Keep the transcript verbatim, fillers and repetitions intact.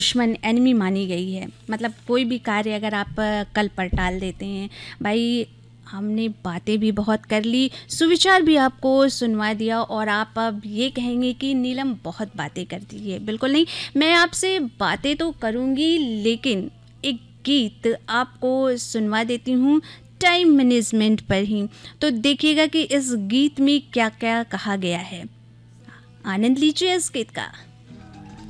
दुश्मन एनिमी मानी गई है। मतलब कोई भी कार्य अगर आप कल पर टाल देते हैं, भाई हमने बातें भी बहुत कर ली, सुविचार भी आपको सुनवा दिया और आप अब ये कहेंगे कि नीलम बहुत बातें करती है। बिल्कुल नहीं, मैं आपसे बातें तो करूँगी लेकिन एक गीत आपको सुनवा देती हूँ टाइम मैनेजमेंट पर ही। तो देखिएगा कि इस गीत में क्या क्या कहा गया है। आनंद लीजिए इस गीत का।